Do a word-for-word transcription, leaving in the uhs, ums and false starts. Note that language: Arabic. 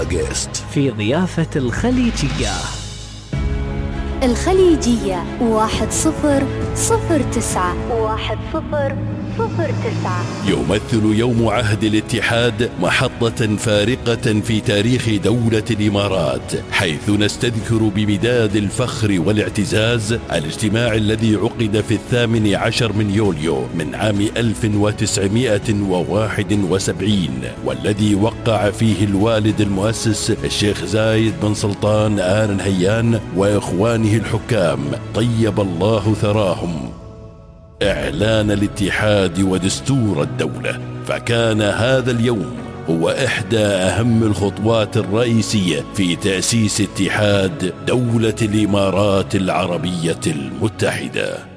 أغسطس في ضيافة الخليجية. الخليجية واحد صفر صفر تسعة واحد صفر صفر تسعة. يمثل يوم عهد الاتحاد محطة فارقة في تاريخ دولة الإمارات، حيث نستذكر بمداد الفخر والاعتزاز الاجتماع الذي عقد في الثامن عشر من يوليو من عام ألف وتسعمائة وواحد وسبعين، والذي وقع فيه الوالد المؤسس الشيخ زايد بن سلطان آل نهيان وإخوانه الحكام طيب الله ثراهم إعلان الاتحاد ودستور الدولة. فكان هذا اليوم هو إحدى أهم الخطوات الرئيسية في تأسيس اتحاد دولة الإمارات العربية المتحدة.